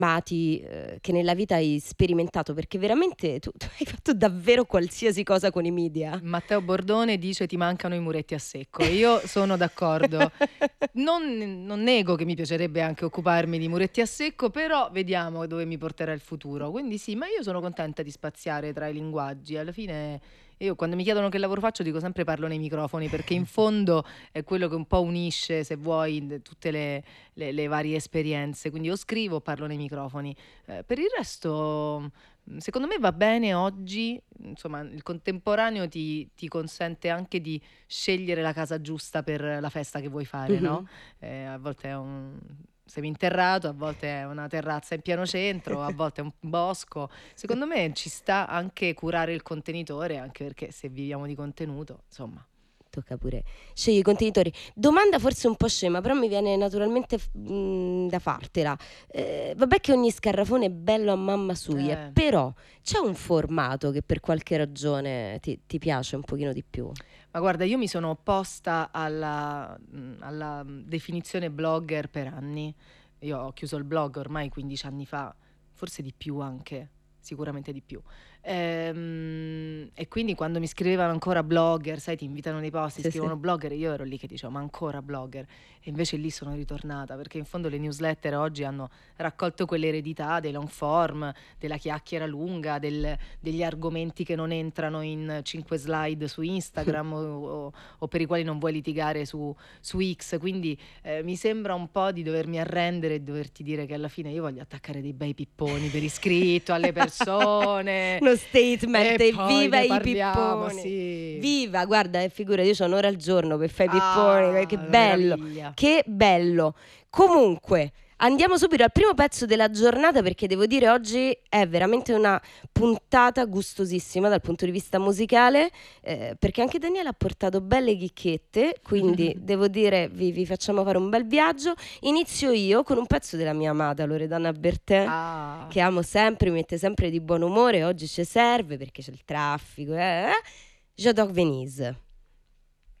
che nella vita hai sperimentato? Perché veramente tu hai fatto davvero qualsiasi cosa con i media. Matteo Bordone dice: "Ti mancano i muretti a secco", e io sono d'accordo. Non nego che mi piacerebbe anche occuparmi di muretti a secco, però vediamo dove mi porterà il futuro. Quindi sì, ma io sono contenta di spaziare tra i linguaggi. Alla fine io quando mi chiedono che lavoro faccio dico sempre: "Parlo nei microfoni", perché in fondo è quello che un po' unisce, se vuoi, tutte le varie esperienze. Quindi o scrivo o parlo nei microfoni. Per il resto, secondo me va bene oggi, insomma, il contemporaneo ti consente anche di scegliere la casa giusta per la festa che vuoi fare, no, Mh-mh. a volte è un seminterrato, a volte è una terrazza in pieno centro, a volte è un bosco. Secondo me ci sta anche curare il contenitore, anche perché se viviamo di contenuto, insomma. Tocca pure scegli i contenitori. Domanda forse un po' scema, però mi viene naturalmente da fartela. Vabbè che ogni scarrafone è bello a mamma suia, Eh. però c'è un formato che per qualche ragione ti piace un pochino di più? Ma guarda, io mi sono opposta alla definizione blogger per anni. Io ho chiuso il blog ormai 15 anni fa, forse di più anche, sicuramente di più. E quindi quando mi scrivevano ancora blogger, sai, ti invitano nei posti, Sì, sì. scrivono blogger, e io ero lì che dicevo: "Ma ancora blogger?" E invece lì sono ritornata, perché in fondo le newsletter oggi hanno raccolto quell'eredità dei long form, della chiacchiera lunga, degli argomenti che non entrano in 5 slide su Instagram o per i quali non vuoi litigare su X. Quindi mi sembra un po' di dovermi arrendere e doverti dire che alla fine io voglio attaccare dei bei pipponi per iscritto alle persone Uno statement, e poi evviva ne i parliamo, pipponi! sì. Viva, guarda, figurati, io c'ho 1 ora al giorno per fare i pipponi, che Ah, una bello, meraviglia. che bello. Comunque, andiamo subito al primo pezzo della giornata perché devo dire oggi è veramente una puntata gustosissima dal punto di vista musicale, perché anche Daniele ha portato belle chicchette, quindi devo dire vi facciamo fare un bel viaggio. Inizio io con un pezzo della mia amata Loredana Bertè, Ah. che amo sempre, mi mette sempre di buon umore, oggi ci serve perché c'è il traffico. J'adore Venise.